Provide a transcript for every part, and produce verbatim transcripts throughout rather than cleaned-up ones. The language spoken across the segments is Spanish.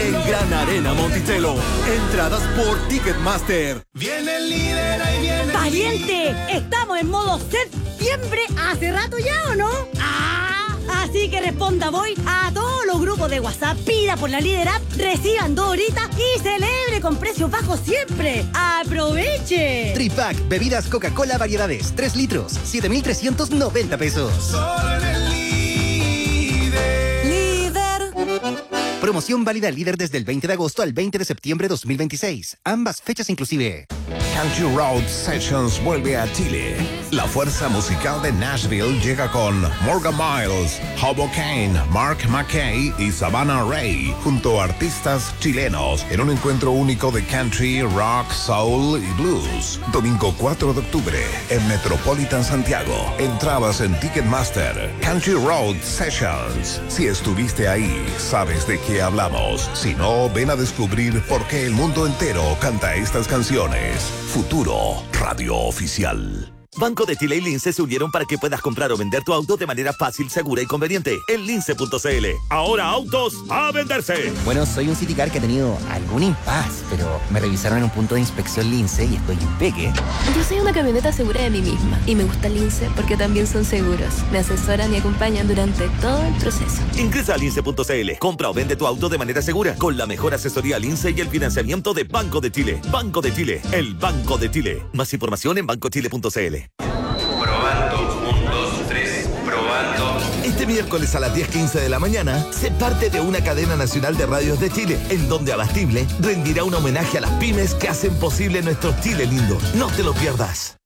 en Gran Arena Monticello. Entradas por Ticketmaster. Viene el líder, ahí viene. ¡Pariente! Estamos en modo septiembre hace rato ya, ¿o no? ¡Ah! Así que responda voy a todos los grupos de WhatsApp, pida por la Líder App, reciban dos horitas y celebre con precios bajos siempre. ¡Aproveche! Tripack, bebidas Coca-Cola variedades, tres litros, siete mil trescientos noventa pesos. Solo en el líder. Líder. Promoción válida Líder desde el veinte de agosto al veinte de septiembre de dos mil veintiséis. Ambas fechas inclusive. Country Road Sessions vuelve a Chile. La fuerza musical de Nashville llega con Morgan Miles, Hobo Kane, Mark McKay y Savannah Ray, junto a artistas chilenos, en un encuentro único de country, rock, soul y blues. Domingo cuatro de octubre, en Metropolitan Santiago. Entradas en Ticketmaster. Country Road Sessions. Si estuviste ahí, sabes de qué hablamos. Si no, ven a descubrir por qué el mundo entero canta estas canciones. Futuro, radio oficial. Banco de Chile y Lince se unieron para que puedas comprar o vender tu auto de manera fácil, segura y conveniente en lince punto c l. Ahora autos a venderse. Bueno, soy un Citicar que ha tenido algún impas, pero me revisaron en un punto de inspección Lince y estoy impeque. Yo soy una camioneta segura de mí misma y me gusta Lince porque también son seguros. Me asesoran y acompañan durante todo el proceso. Ingresa a lince punto c l. Compra o vende tu auto de manera segura con la mejor asesoría Lince y el financiamiento de Banco de Chile. Banco de Chile, el Banco de Chile. Más información en banco chile punto c l. Probando, un, dos, tres, probando. Este miércoles a las diez quince de la mañana, sé parte de una cadena nacional de radios de Chile, en donde Abastible rendirá un homenaje a las pymes que hacen posible nuestro Chile lindo. No te lo pierdas.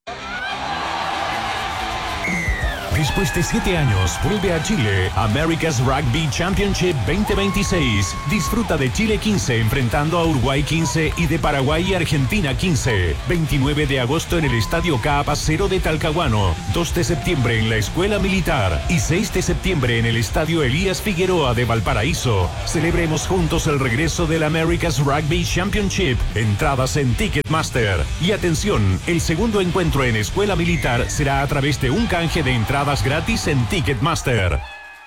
Después de siete años, vuelve a Chile America's Rugby Championship veinte veintiséis. Disfruta de Chile quince enfrentando a Uruguay quince y de Paraguay y Argentina quince. veintinueve de agosto en el Estadio Caapacero de Talcahuano. dos de septiembre en la Escuela Militar. Y seis de septiembre en el Estadio Elías Figueroa de Valparaíso. Celebremos juntos el regreso del America's Rugby Championship. Entradas en Ticketmaster. Y atención, el segundo encuentro en Escuela Militar será a través de un canje de entradas gratis en Ticketmaster.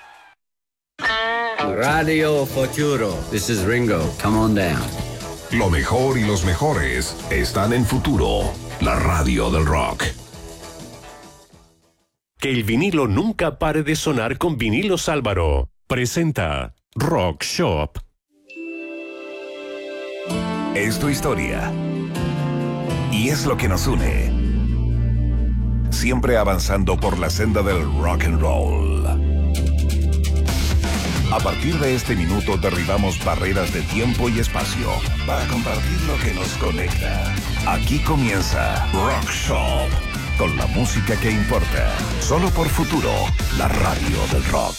Radio Futuro. This is Ringo. Come on down. Lo mejor y los mejores están en Futuro, la radio del rock. Que el vinilo nunca pare de sonar con Vinilos Álvaro. Presenta Rock Shop. Es tu historia. Y es lo que nos une. Siempre avanzando por la senda del rock and roll. A partir de este minuto derribamos barreras de tiempo y espacio para compartir lo que nos conecta. Aquí comienza Rock Shop, con la música que importa. Solo por Futuro, la radio del rock.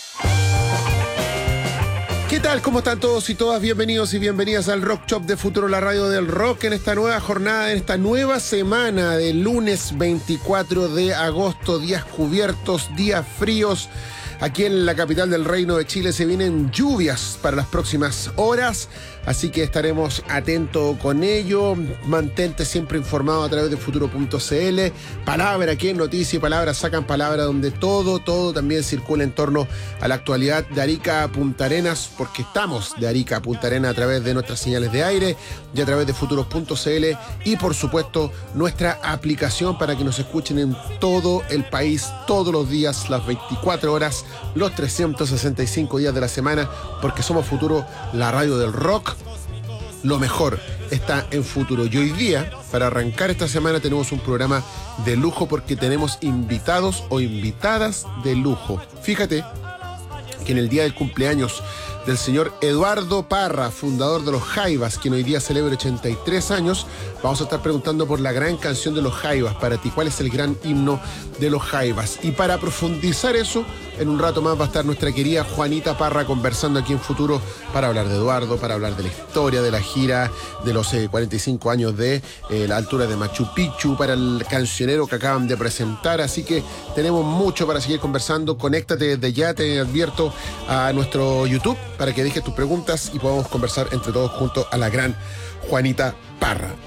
¿Qué tal? ¿Cómo están todos y todas? Bienvenidos y bienvenidas al Rock Shop de Futuro, la radio del rock, en esta nueva jornada, en esta nueva semana del lunes veinticuatro de agosto, días cubiertos, días fríos. Aquí en la capital del Reino de Chile se vienen lluvias para las próximas horas, así que estaremos atentos con ello. Mantente siempre informado a través de futuro punto c l. Palabra aquí en Noticias y Palabras sacan palabra, donde todo, todo también circula en torno a la actualidad de Arica a Punta Arenas, porque estamos de Arica a Punta Arenas a través de nuestras señales de aire y a través de futuro punto c l y por supuesto nuestra aplicación para que nos escuchen en todo el país, todos los días, las veinticuatro horas, los trescientos sesenta y cinco días de la semana, porque somos Futuro, la radio del rock. Lo mejor está en Futuro. Y hoy día, para arrancar esta semana, tenemos un programa de lujo porque tenemos invitados o invitadas de lujo. Fíjate que en el día del cumpleaños del señor Eduardo Parra, fundador de Los Jaivas, quien hoy día celebra ochenta y tres años, vamos a estar preguntando por la gran canción de Los Jaivas. Para ti, ¿cuál es el gran himno de Los Jaivas? Y para profundizar eso, en un rato más va a estar nuestra querida Juanita Parra conversando aquí en Futuro para hablar de Eduardo, para hablar de la historia de la gira de los eh, cuarenta y cinco años de eh, la altura de Machu Picchu, para el cancionero que acaban de presentar. Así que tenemos mucho para seguir conversando. Conéctate desde ya, te advierto, a nuestro YouTube para que dejes tus preguntas y podamos conversar entre todos junto a la gran Juanita Parra.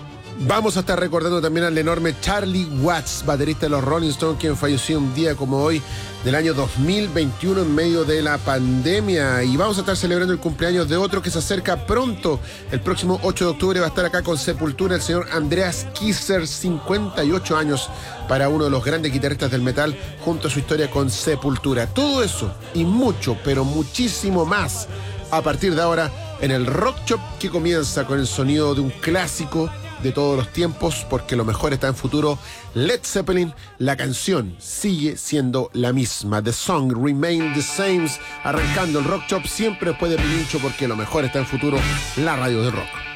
Vamos a estar recordando también al enorme Charlie Watts, baterista de los Rolling Stones, quien falleció un día como hoy del año dos mil veintiuno en medio de la pandemia. Y vamos a estar celebrando el cumpleaños de otro que se acerca pronto. El próximo ocho de octubre va a estar acá con Sepultura el señor Andreas Kisser, cincuenta y ocho años para uno de los grandes guitarristas del metal, junto a su historia con Sepultura. Todo eso y mucho, pero muchísimo más a partir de ahora en el Rock Shop, que comienza con el sonido de un clásico de todos los tiempos, porque lo mejor está en futuro. Led Zeppelin, la canción sigue siendo la misma. The song remain the same. Arrancando el Rock Shop siempre después de Pilincho, porque lo mejor está en futuro, la radio del rock.